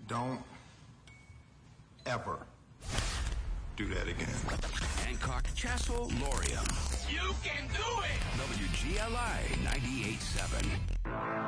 Don't ever do that again. Hancock, Chassel, Lorium. You can do it! WGLI 98.7.